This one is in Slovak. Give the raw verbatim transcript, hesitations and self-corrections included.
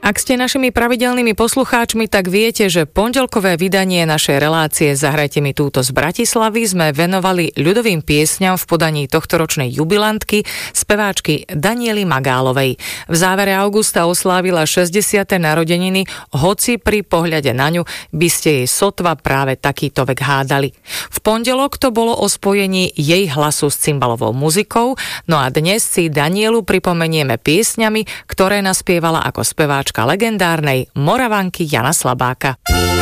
Ak ste našimi pravidelnými poslucháčmi, tak viete, že pondelkové vydanie našej relácie Zahrajte mi túto z Bratislavy sme venovali ľudovým piesňam v podaní tohtoročnej jubilantky, speváčky Daniely Magálovej. V závere augusta oslávila šesťdesiate narodeniny, hoci pri pohľade na ňu by ste jej sotva práve takýto vek hádali. V pondelok to bolo o spojení jej hlasu s cymbalovou muzikou, no a dnes si Danielu pripomenieme piesňami, ktoré naspievala ako speváčka legendárnej Moravanky Jana Slabáka.